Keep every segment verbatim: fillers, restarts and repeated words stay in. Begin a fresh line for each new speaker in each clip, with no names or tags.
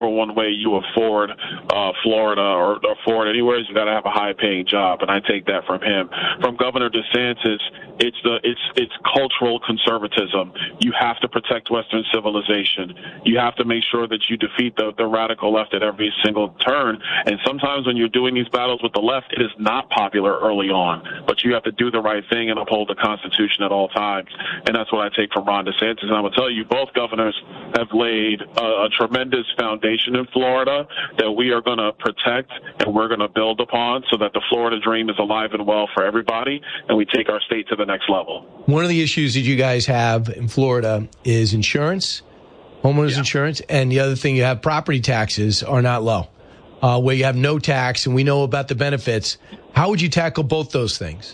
one way you afford uh, Florida or afford anywhere is you got to have a high-paying job, and I take that from him. From Governor DeSantis, it's the it's it's cultural conservatism. You have to protect Western civilization. You have to make sure that you defeat the, the radical left at every single turn. And sometimes when you're doing these battles with the left, it is not popular early on, but you have to do the right thing and uphold the Constitution at all times. And that's what I take from Ron DeSantis. And I will tell you, both governors have laid a, a tremendous foundation in Florida that we are going to protect and we're going to build upon so that the Florida dream is alive and well for everybody, and we take our state to the next level.
One of the issues that you guys have in Florida is insurance, homeowners yeah. insurance, and the other thing, you have property taxes are not low, uh, where you have no tax, and we know about the benefits. How would you tackle both those things?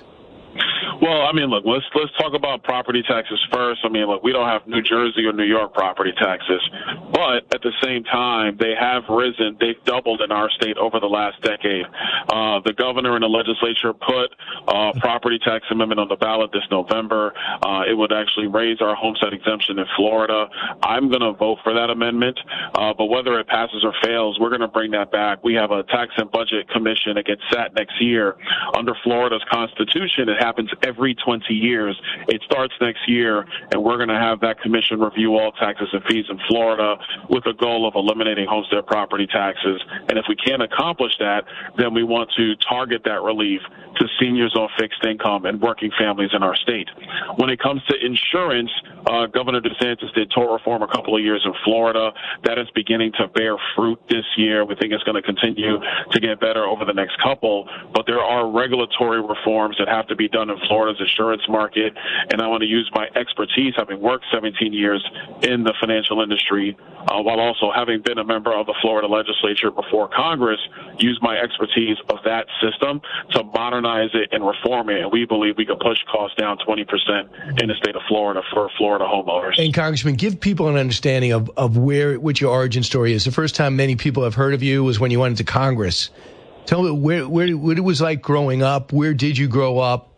Well, I mean, look, let's let's talk about property taxes first. I mean, look, we don't have New Jersey or New York property taxes, but at the same time, they have risen. They've doubled in our state over the last decade. Uh, the governor and the legislature put a property tax amendment on the ballot this November. Uh, it would actually raise our homestead exemption in Florida. I'm going to vote for that amendment, uh, but whether it passes or fails, we're going to bring that back. We have a tax and budget commission that gets sat next year. Under Florida's Constitution, it happens every twenty years. It starts next year, and we're going to have that commission review all taxes and fees in Florida with a goal of eliminating homestead property taxes. And if we can't accomplish that, then we want to target that relief to seniors on fixed income and working families in our state. When it comes to insurance, uh, Governor DeSantis did tort reform a couple of years in Florida. That is beginning to bear fruit this year. We think it's going to continue to get better over the next couple, but there are regulatory reforms that have to be done in Florida's insurance market, and I want to use my expertise, having worked seventeen years in the financial industry, uh, while also having been a member of the Florida legislature before Congress, use my expertise of that system to modernize it and reform it. And we believe we can push costs down twenty percent in the state of Florida for Florida homeowners.
And Congressman, give people an understanding of, of where, what your origin story is. The first time many people have heard of you was when you went into Congress. Tell me where, where, what it was like growing up. Where did you grow up?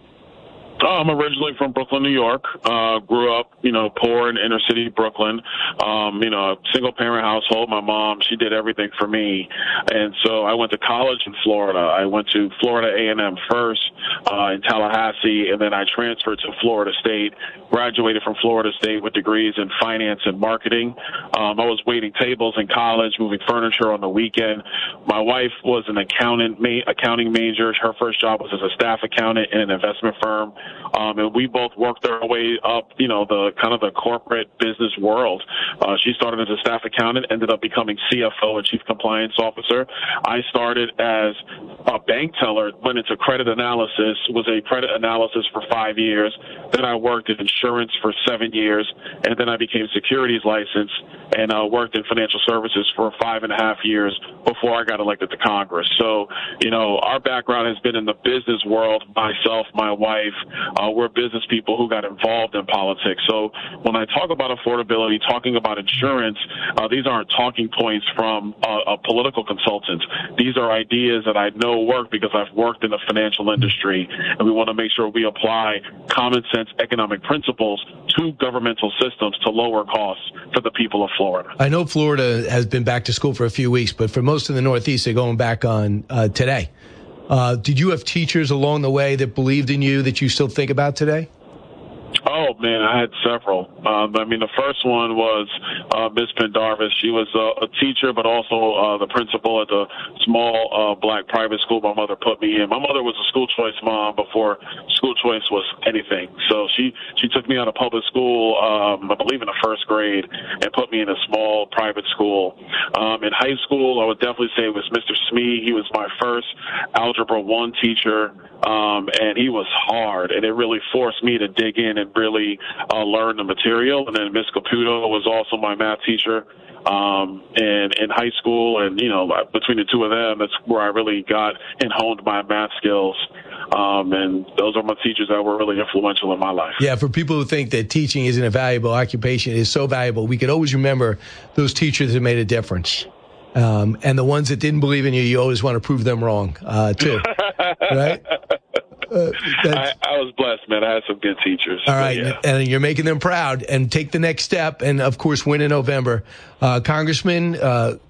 I'm originally from Brooklyn, New York. Uh, grew up, you know, poor in inner city Brooklyn. Um, you know, single parent household. My mom, she did everything for me. And so I went to college in Florida. I went to Florida A and M first, uh, in Tallahassee, and then I transferred to Florida State, graduated from Florida State with degrees in finance and marketing. Um, I was waiting tables in college, moving furniture on the weekend. My wife was an accountant, ma- accounting major. Her first job was as a staff accountant in an investment firm. Um, and we both worked our way up, you know, the kind of the corporate business world. Uh, she started as a staff accountant, ended up becoming C F O and chief compliance officer. I started as a bank teller, went into credit analysis, was a credit analysis for five years. Then I worked in insurance for seven years, and then I became securities licensed and uh, worked in financial services for five and a half years before I got elected to Congress. So, you know, our background has been in the business world, myself, my wife. Uh, we're business people who got involved in politics. So when I talk about affordability, talking about insurance, uh, these aren't talking points from uh, a political consultant. These are ideas that I know work because I've worked in the financial industry, and we want to make sure we apply common sense economic principles to governmental systems to lower costs for the people of Florida.
I know Florida has been back to school for a few weeks, but for most of the Northeast, they're going back on uh, today. Uh, did you have teachers along the way that believed in you that you still think about today?
Oh, man, I had several. Um, I mean, the first one was uh, Miz Pendarvis. She was uh, a teacher, but also uh, the principal at the small uh, black private school my mother put me in. My mother was a school choice mom before school choice was anything. So she, she took me out of public school, um, I believe in the first grade, and put me in a small private school. Um, in high school, I would definitely say it was Mister Smee. He was my first Algebra one teacher, um, and he was hard, and it really forced me to dig in and really uh, learn the material. And then Miss Caputo was also my math teacher um, in, in high school. And, you know, between the two of them, that's where I really got and honed my math skills. Um, and those are my teachers that were really influential in my life.
Yeah, for people who think that teaching isn't a valuable occupation, it is so valuable. We could always remember those teachers that made a difference. Um, and the ones that didn't believe in you, you always want to prove them wrong, uh, too. Right? Uh,
I, I was blessed, man. I had some good teachers.
All right,
yeah.
and you're making them proud. And take the next step, and of course, win in November. Uh, Congressman, uh,